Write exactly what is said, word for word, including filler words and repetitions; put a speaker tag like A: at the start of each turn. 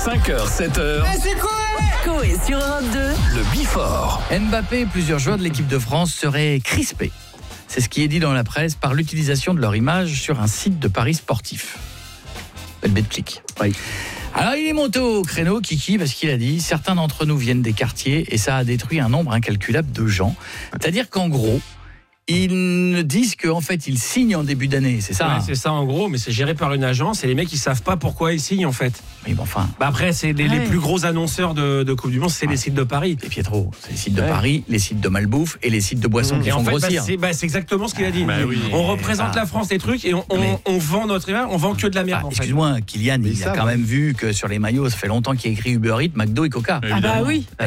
A: cinq heures, sept heures.
B: Mais c'est quoi?
C: Coé sur Europe deux.
A: Le Bifort.
D: Mbappé et plusieurs joueurs de l'équipe de France seraient crispés. C'est ce qui est dit dans la presse par l'utilisation de leur image sur un site de paris sportif. Le Betclic.
E: Oui.
D: Alors il est monté au créneau, Kiki, parce qu'il a dit « Certains d'entre nous viennent des quartiers et ça a détruit un nombre incalculable de gens. » C'est-à-dire qu'en gros, ils disent qu'en fait, ils signent en début d'année, c'est ça
E: Ouais,
D: hein
E: c'est ça en gros, mais c'est géré par une agence et les mecs ils savent pas pourquoi ils signent en fait.
D: Oui, mais enfin...
E: Bah après, c'est les, les
C: Ouais.
E: plus gros annonceurs de, de Coupe du Monde, c'est les sites de Paris.
D: Et Pietro, c'est les sites de
E: Ouais.
D: Paris, les sites de malbouffe et les sites de boissons qui
E: Et
D: font
E: en fait, bah,
D: grossir.
E: c'est, bah, c'est exactement ce qu'il a dit.
A: Bah oui.
E: On représente
D: Ah.
E: la France, les trucs, et on, on,
D: Mais-
E: on vend notre image, on vend que de la merde
D: Ah,
E: en fait.
D: excuse-moi, Kylian,
F: Mais
D: il
F: ça,
D: a quand
F: ouais.
D: même vu que sur les maillots, ça fait longtemps qu'il y a écrit Uber Eats, McDo et Coca.
C: Ah bah oui.